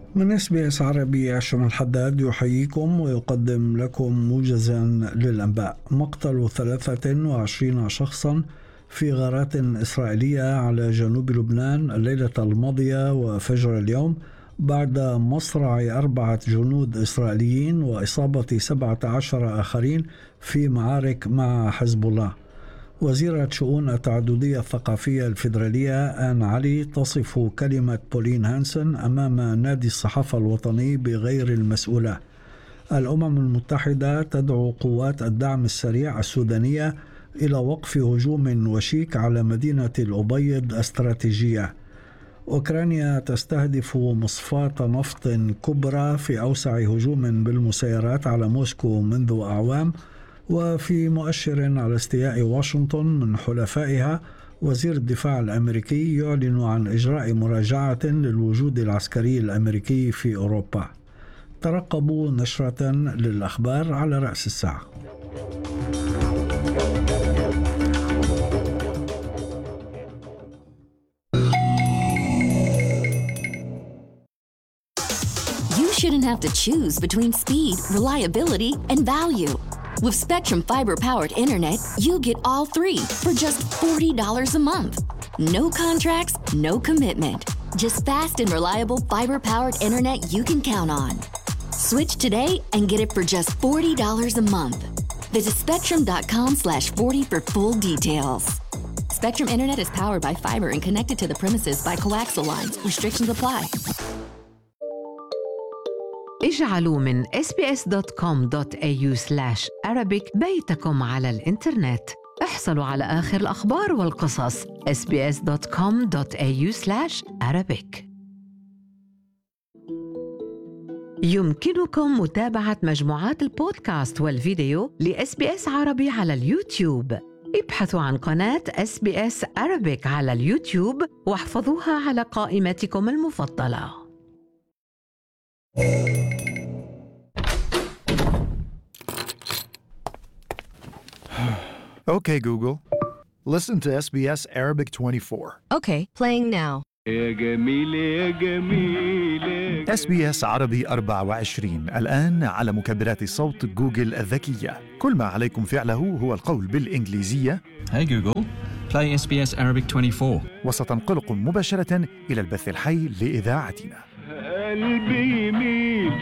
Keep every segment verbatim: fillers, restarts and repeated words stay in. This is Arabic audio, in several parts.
من إس بي إس عربي عشان الحداد يحييكم ويقدم لكم موجزا للأنباء. مقتل ثلاثة وعشرين شخصا في غارات إسرائيلية على جنوب لبنان الليلة الماضية وفجر اليوم بعد مصرع أربعة جنود إسرائيليين وإصابة سبعة عشر آخرين في معارك مع حزب الله. وزيرة شؤون التعددية الثقافية الفيدرالية آن علي تصف كلمة بولين هانسن أمام نادي الصحافة الوطني بغير المسؤولة. الأمم المتحدة تدعو قوات الدعم السريع السودانية إلى وقف هجوم وشيك على مدينة الأبيض استراتيجية. أوكرانيا تستهدف مصفاة نفط كبرى في أوسع هجوم بالمسيرات على موسكو منذ أعوام. وفي مؤشر على استياء واشنطن من حلفائها، وزير الدفاع الأمريكي يعلن عن إجراء مراجعة للوجود العسكري الأمريكي في أوروبا. ترقبوا نشرة للأخبار على رأس الساعة. You shouldn't have to choose between speed, reliability, and value. With Spectrum Fiber-powered internet, you get all three for just forty dollars a month. No contracts, no commitment. Just fast and reliable fiber-powered internet you can count on. Switch today and get it for just forty dollars a month. Visit spectrum.com slash 40 for full details. Spectrum Internet is powered by fiber and connected to the premises by coaxial lines. Restrictions apply. اجعلوا من إس بي إس دوت كوم دوت إيه يو سلاش أرابيك بيتكم على الإنترنت. احصلوا على آخر الأخبار والقصص. إس بي إس دوت كوم دوت إيه يو سلاش أرابيك. يمكنكم متابعة مجموعات البودكاست والفيديو لإس بي إس عربي على اليوتيوب. ابحثوا عن قناة إس بي إس أرابيك على اليوتيوب واحفظوها على قائمتكم المفضلة. Okay, Google. Listen to S B S Arabic twenty-four. Okay, playing now. إس بي إس عربي أربعة وعشرين الآن على مكبرات صوت جوجل الذكية. كل ما عليكم فعله هو القول بالإنجليزية Hey Google, play إس بي إس Arabic twenty-four. وستنقلكم مباشرة إلى البث الحي لإذاعتنا. قلبي يميل.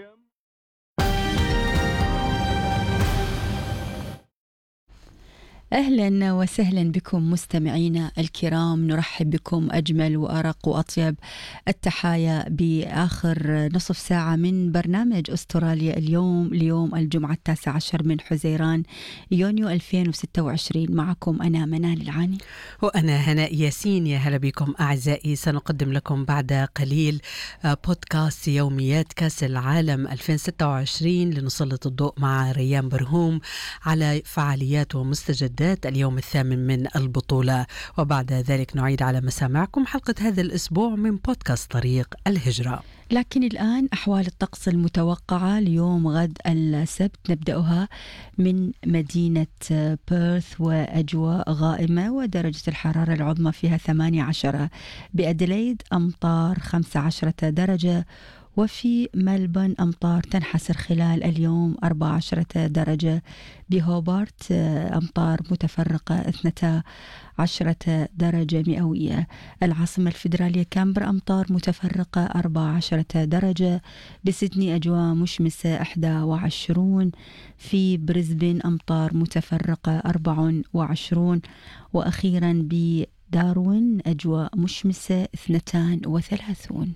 أهلا وسهلا بكم مستمعينا الكرام. نرحب بكم أجمل وأرق وأطيب التحايا بآخر نصف ساعة من برنامج أستراليا اليوم ليوم الجمعة التاسع عشر من حزيران يونيو ألفين وستة وعشرين. معكم أنا منال العاني وأنا هناء ياسين. يا هلا بكم أعزائي. سنقدم لكم بعد قليل بودكاست يوميات كأس العالم ألفين وستة وعشرين لنسلط الضوء مع ريان برهوم على فعاليات ومستجدات اليوم الثامن من البطولة. وبعد ذلك نعيد على مسامعكم حلقة هذا الأسبوع من بودكاست طريق الهجرة. لكن الآن أحوال الطقس المتوقعة ليوم غد السبت نبدأها من مدينة بيرث وأجواء غائمة ودرجة الحرارة العظمى فيها ثمانية عشر. بأديلايد أمطار خمسة عشر درجة. وفي ملبون أمطار تنحسر خلال اليوم أربعة عشر درجة. بهوبارت أمطار متفرقة اثنتا عشرة درجة مئوية. العاصمة الفيدرالية كامبرا أمطار متفرقة أربعة عشر درجة. بسيدني أجواء مشمسة إحدى وعشرون. في بريسبين أمطار متفرقة أربعة وعشرون. وأخيرا بداروين أجواء مشمسة اثنتان وثلاثون.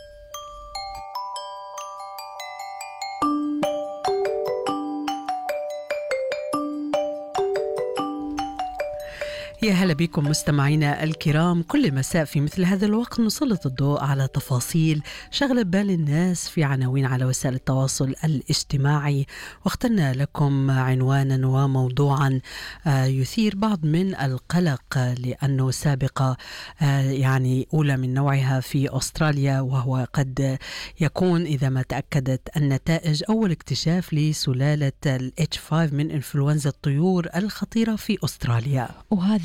يا هلا بكم مستمعينا الكرام. كل مساء في مثل هذا الوقت نسلط الضوء على تفاصيل شغلة بال الناس في عناوين على وسائل التواصل الاجتماعي. واخترنا لكم عنوانا وموضوعا يثير بعض من القلق لأنه سابقة يعني أولى من نوعها في أستراليا، وهو قد يكون إذا ما تأكدت النتائج أول اكتشاف لسلالة ال إتش خمسة من إنفلونزا الطيور الخطيرة في أستراليا. وهذا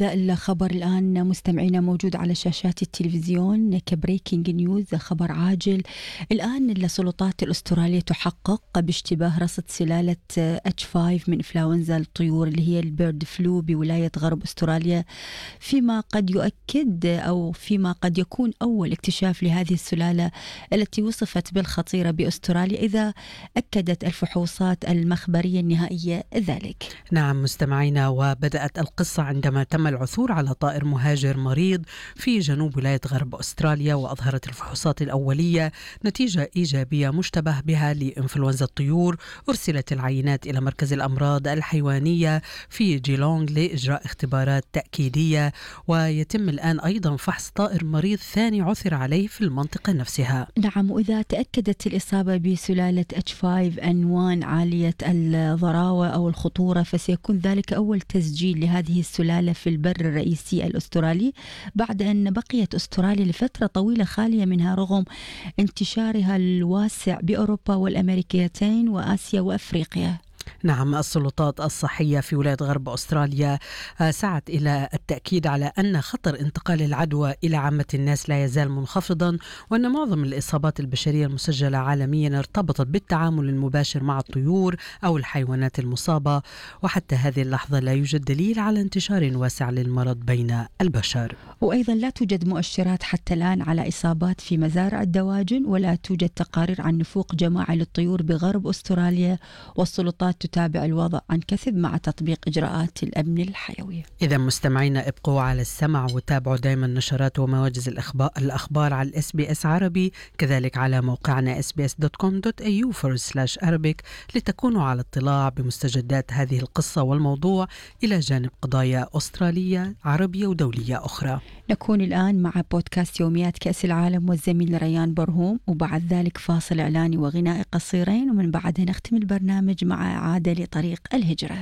وهذا الخبر الآن مستمعينا موجود على شاشات التلفزيون كبريكينج نيوز، خبر عاجل. الآن السلطات الأسترالية تحقق باشتباه رصد سلالة إتش خمسة من إنفلونزا الطيور اللي هي البيرد فلو بولاية غرب أستراليا، فيما قد يؤكد أو فيما قد يكون أول اكتشاف لهذه السلالة التي وصفت بالخطيرة بأستراليا إذا أكدت الفحوصات المخبرية النهائية ذلك. نعم مستمعينا، وبدأت القصة عندما تم العثور على طائر مهاجر مريض في جنوب ولاية غرب أستراليا، وأظهرت الفحوصات الأولية نتيجة إيجابية مشتبه بها لإنفلونزا الطيور. أرسلت العينات إلى مركز الأمراض الحيوانية في جيلونغ لإجراء اختبارات تأكيدية، ويتم الآن أيضا فحص طائر مريض ثاني عثر عليه في المنطقة نفسها. نعم، وإذا تأكدت الإصابة بسلالة إتش خمسة إن واحد عالية الضراوة أو الخطورة، فسيكون ذلك أول تسجيل لهذه السلالة في البر الرئيسي الأسترالي بعد أن بقيت أستراليا لفترة طويلة خالية منها رغم انتشارها الواسع بأوروبا والأمريكتين وآسيا وأفريقيا. نعم، السلطات الصحية في ولاية غرب أستراليا سعت إلى التأكيد على أن خطر انتقال العدوى إلى عامة الناس لا يزال منخفضا، وأن معظم الإصابات البشرية المسجلة عالميا ارتبطت بالتعامل المباشر مع الطيور أو الحيوانات المصابة، وحتى هذه اللحظة لا يوجد دليل على انتشار واسع للمرض بين البشر. وأيضا لا توجد مؤشرات حتى الآن على إصابات في مزارع الدواجن، ولا توجد تقارير عن نفوق جماعي للطيور بغرب أستراليا، والسلطات تتابع الوضع عن كثب مع تطبيق إجراءات الأمن الحيوي. إذا مستمعينا ابقوا على السمع وتابعوا دائما نشرات ومواجز الأخبار على الاس بي اس عربي، كذلك على موقعنا اس بي اس دوت كوم دوت اي يو فورورد سلاش أرابيك لتكونوا على اطلاع بمستجدات هذه القصة والموضوع إلى جانب قضايا أسترالية عربية ودولية أخرى. نكون الآن مع بودكاست يوميات كأس العالم والزميل ريان برهوم، وبعد ذلك فاصل إعلاني وغنائي قصيرين، ومن بعدها نختم البرنامج مع عادة لطريق الهجرة.